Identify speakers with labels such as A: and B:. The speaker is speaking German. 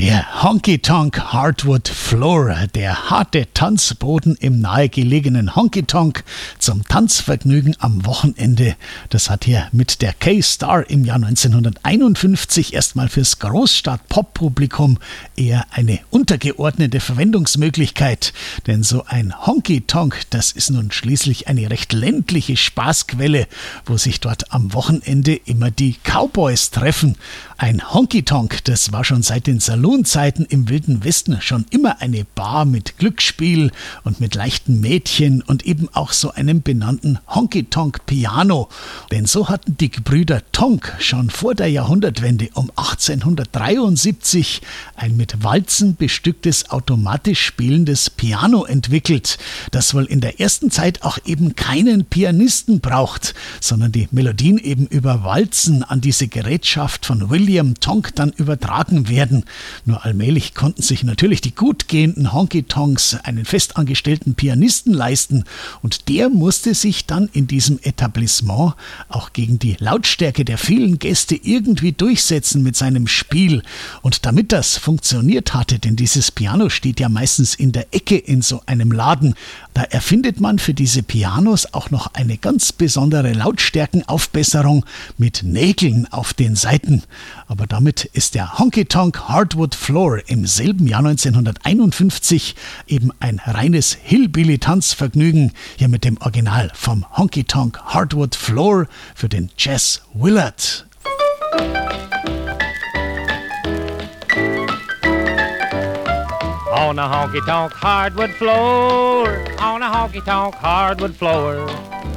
A: Der Honky-Tonk Hardwood Floor, der harte Tanzboden im nahegelegenen Honky-Tonk zum Tanzvergnügen am Wochenende, das hat hier mit der K-Star im Jahr 1951 erstmal fürs Großstadt-Pop-Publikum eher eine untergeordnete Verwendungsmöglichkeit, denn so ein Honky-Tonk, das ist nun schließlich eine recht ländliche Spaßquelle, wo sich dort am Wochenende immer die Cowboys treffen. Ein Honky-Tonk, das war schon seit den Saloonzeiten im Wilden Westen schon immer eine Bar mit Glücksspiel und mit leichten Mädchen und eben auch so einem benannten Honky-Tonk-Piano. Denn so hatten die Gebrüder Tonk schon vor der Jahrhundertwende um 1873 ein mit Walzen bestücktes, automatisch spielendes Piano entwickelt, das wohl in der ersten Zeit auch eben keinen Pianisten braucht, sondern die Melodien eben über Walzen an diese Gerätschaft von William Tonk dann übertragen werden. Nur allmählich konnten sich natürlich die gut gehenden Honky-Tonks einen festangestellten Pianisten leisten und der musste sich dann in diesem Etablissement auch gegen die Lautstärke der vielen Gäste irgendwie durchsetzen mit seinem Spiel. Und damit das funktioniert hatte, denn dieses Piano steht ja meistens in der Ecke in so einem Laden, da erfindet man für diese Pianos auch noch eine ganz besondere Lautstärkenaufbesserung mit Nägeln auf den Saiten. Aber damit ist der Honky-Tonk Hardwood Floor im selben Jahr 1951 eben ein reines Hillbilly-Tanzvergnügen, hier mit dem Original vom Honky-Tonk Hardwood Floor für den Jazz Willard.
B: On a honky-tonk hardwood floor, on a honky-tonk hardwood floor,